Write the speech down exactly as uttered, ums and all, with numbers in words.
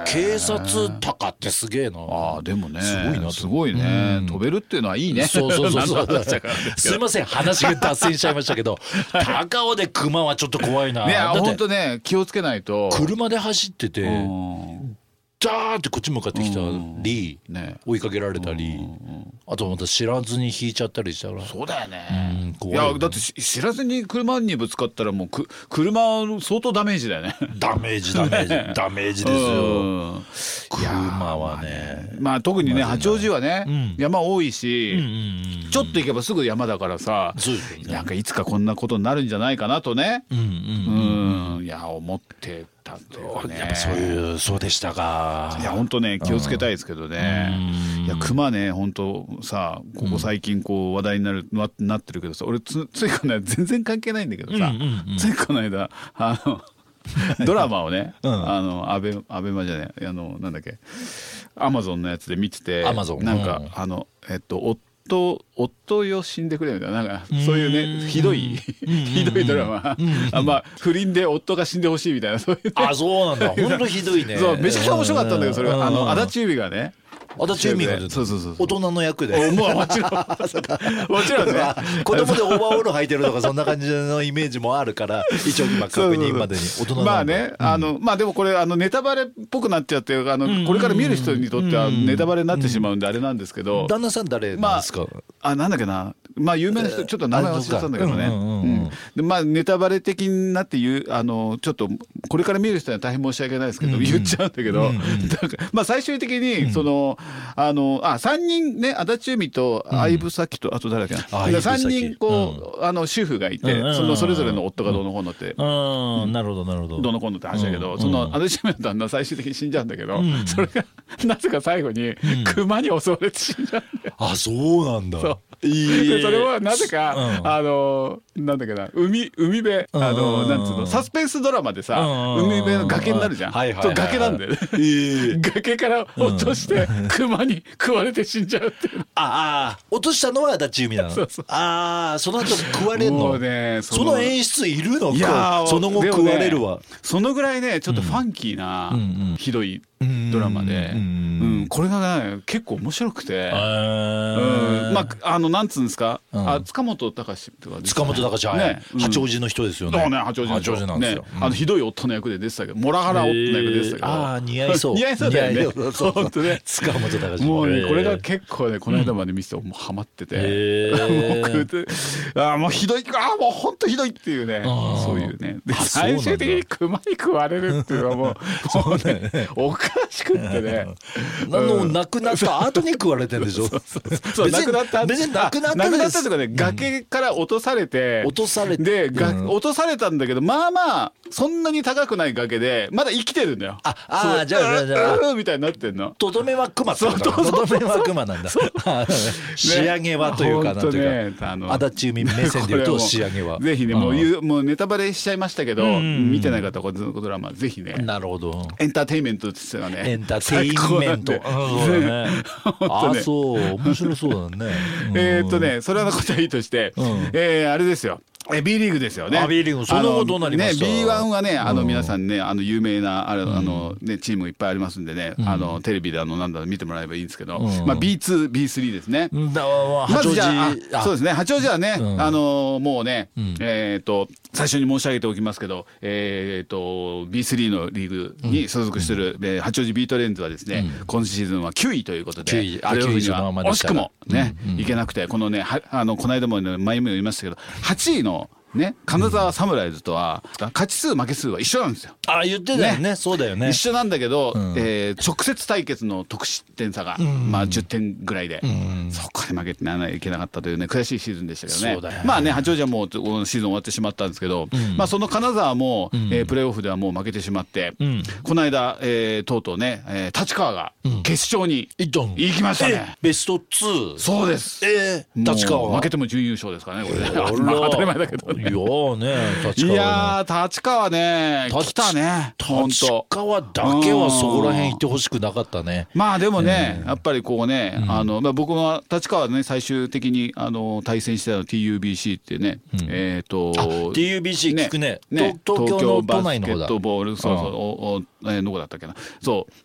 警察高ってすげえな。 あでもねすごいな。 すごいね、うん、飛べるっていうのはいいね。 そうそうそうそうすいません話が脱線しちゃいましたけど高尾で熊はちょっと怖いな。 ね本当ね気をつけないと。 車で走っててダーってこっち向かってきたり、ね、追いかけられたり、あとまた知らずに引いちゃったりしたら。 そうだよね、うん、いやだって知らずに車にぶつかったらもうく車相当ダメージだよね。 ダメージダメージダメージですよ車はね。 まあ特にね八王子はね、うん、山多いし、うんうんうんうん、ちょっと行けばすぐ山だからさ、ね、なんかいつかこんなことになるんじゃないかなとね、うんうんうんうん、いや思ってたっていうかね。 やっぱそういうそうでしたか。 いや本当ね気をつけたいですけどね。いや熊ね本当さここ最近こう話題になるなってるけどさ、俺つついこの間全然関係ないんだけどさ、うんうんうん、ついこの間あのドラマをね、うん、あのアベアベマじゃないあのなんだっけアマゾンのやつで見てて、なんか、うん、あのえっと夫夫よ死んでくれみたいな、なんかそういうねひどいひどいドラマ、あまあ不倫で夫が死んでほしいみたいな、そういう、ね、 あそうなんだ本当ひどいね。 そうめちゃくちゃ面白かったんだけど、それはあの足立由美がね、 足立由美がそうそうそう大人の役で、 もうもちろんもちろんね子供でオーバーオール履いてるとかそんな感じのイメージもあるから一応今確認までに大人なんだ。 まあね、うん、あのまあでもこれあのネタバレっぽくなっちゃってあの、うん、これから見る人にとってはネタバレになってしまうんであれなんですけど、うん、 旦那さん誰なんですか。 まあ、あなんだっけな、まあ有名な人ちょっと名前忘れちゃったんだけどね、でまあネタバレ的になって言うあのちょっとこれから見る人には大変申し訳ないですけど、うん、言っちゃうんだけど、うんうん、まあ最終的にその、うん、あのあさんにんね足立由美と相武咲と、うん、あと誰だっけな、さんにんこう、うん、あの主婦がいて、うん、そのそれぞれの夫がどうのこうのって、うんうん、 なるほどなるほどどうのこうのって話だけど、うん、その足立由美の旦那最終的に死んじゃうんだけど、うん、それがなぜか最後に熊に襲われて死んじゃうんだよ。 あそうなんだ。 そうでそれはなぜか、うん、あのなんだっけな海海辺あの、うん、なんつうのサスペンスドラマでさ、うん、海辺の崖になるじゃん、はいはいはいはい、そう崖なんだよね、えー、崖から落として、うん、熊に食われて死んじゃうっていう。 ああ落としたのは足立由美なの。そうそうああその後食われるの、ね、その、その演出いるの。いやその後食われるわ、ね、 そのぐらいねちょっとファンキーな、うん、ひどいドラマで、うんうんうん、これがね結構面白くて、うん、まああのなんつうんですか、うん、あ塚本隆とか、ね、 塚本隆はい、ねうん、八王子の人ですよね。 そうね八王子の人八王子なんですよ、ねうん、あのひどい夫の役で出てたけどモラハラ夫の役で出てたけど、えー、 あ似合いそう似合いそうだよね本当ね塚本隆もうねこれが結構ねこの間まで見ててもうハマってて、えー、もうあもうひどいあもう本当ひどいっていうねそういうねで最終的に熊に食われるっていうのはもうもうねおかしくってねあの亡くなった後に食われてるんでしょ。 そう亡くなった別に亡くなった亡くなったとかね、崖から落とされて落とされてで、うん、落とされたんだけどまあまあそんなに高くない崖でまだ生きてるんだよ。 ああじゃあじゃあじゃあみたいになってんの。 とどめは熊ってことか。とどめは熊なんだ。仕上げはというかなんていうか足立由美目線で言うと仕上げはぜひねもう言うもうネタバレしちゃいましたけど見てない方はこのドラマぜひね。 なるほど。 エンターテインメントとしてはねエンターテインメントあそう面白そうだね。 えっとねそれはことはいいとしてえあれですよえ B リーグですよね。 あ B リーグその後どうなりました。 ね ビーワン はねあの皆さんねあの有名なあの、うん、あのねチームいっぱいありますんでね、うん、あのテレビであのなんだ見てもらえばいいんですけど、うん、まあ ビーツー、ビースリー ですね。まずじゃあそうですね八王子はね、うん、あのもうね、うん、えっ、ー、と最初に申し上げておきますけどえっ、ー、と ビースリー のリーグに所属している、うん、八王子ビートレンズはですね、うん、今シーズンはきゅういということできゅういあきゅういには惜しくもね、うんうん、いけなくてこのねはあのこの間も、ね、前も言いましたけどはちいのね、金沢サムライズとは勝ち数負け数は一緒なんですよ。 あ言ってたよ ね, ねそうだよね一緒なんだけど、うん、えー、直接対決の得失点差が、うん、まあじゅってんぐらいで、うん、そこで負けていけなかったというね悔しいシーズンでしたけどね。そうだよねまあね八王子はもうシーズン終わってしまったんですけど、うん、まあその金沢も、うんえー、プレーオフではもう負けてしまって、うん、この間、えー、とうとうね、えー、立川が決勝に行きましたね、 うん、ベストツー。 そうです、 えー、立川負けても準優勝ですからねこれねまあ当たり前だけどね。 いやねいやー立川ね来たね立川だけはそこら辺行ってほしくなかったね。 まあでもね、うん、やっぱりこうね、うん、あのまあ、僕は立川ね最終的にあの対戦してたの ティーユービーシー っていうね、うん、えっ、ー、とティーユービーシー 聞くね、ね、東京の都内の方だ。 東京バスケットボールそうそうおお、えー、どこだったっけなそう